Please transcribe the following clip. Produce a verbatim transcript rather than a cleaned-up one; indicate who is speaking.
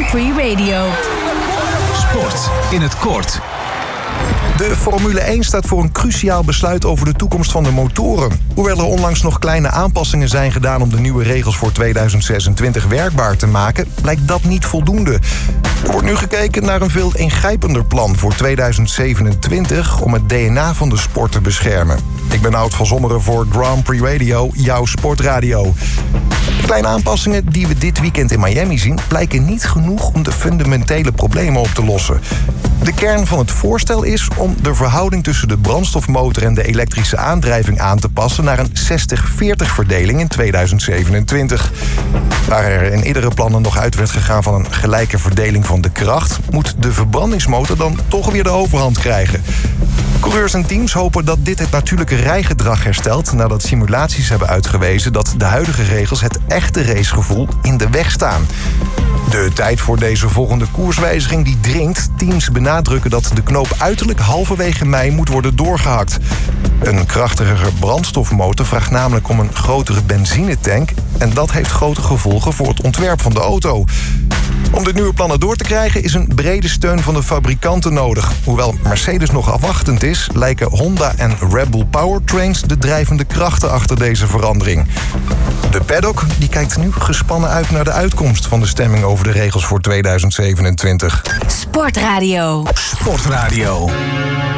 Speaker 1: Grand Prix Radio.
Speaker 2: Sport in het kort.
Speaker 3: De Formule één staat voor een cruciaal besluit over de toekomst van de motoren. Hoewel er onlangs nog kleine aanpassingen zijn gedaan om de nieuwe regels voor tweeduizend zesentwintig werkbaar te maken, blijkt dat niet voldoende. Er wordt nu gekeken naar een veel ingrijpender plan voor tweeduizend zevenentwintig om het D N A van de sport te beschermen. Ik ben Oud van Zommeren voor Grand Prix Radio, jouw sportradio. De kleine aanpassingen die we dit weekend in Miami zien blijken niet genoeg om de fundamentele problemen op te lossen. De kern van het voorstel is om de verhouding tussen de brandstofmotor en de elektrische aandrijving aan te passen naar een zestig veertig verdeling in tweeduizend zevenentwintig. Waar er in eerdere plannen nog uit werd gegaan van een gelijke verdeling van de kracht, moet de verbrandingsmotor dan toch weer de overhand krijgen. Coureurs en teams hopen dat dit het natuurlijke rijgedrag herstelt nadat simulaties hebben uitgewezen dat de huidige regels het echte racegevoel in de weg staan. De tijd voor deze volgende koerswijziging die dringt. Teams benadrukken dat de knoop uiterlijk halverwege mei moet worden doorgehakt. Een krachtigere brandstofmotor vraagt namelijk om een grotere benzinetank en dat heeft grote gevolgen voor het ontwerp van de auto. Om dit nieuwe plannen door te krijgen is een brede steun van de fabrikanten nodig. Hoewel Mercedes nog afwachtend is, lijken Honda en Red Bull Powertrains de drijvende krachten achter deze verandering. De paddock die kijkt nu gespannen uit naar de uitkomst van de stemming over de regels voor tweeduizend zevenentwintig.
Speaker 1: Sportradio.
Speaker 2: Sportradio.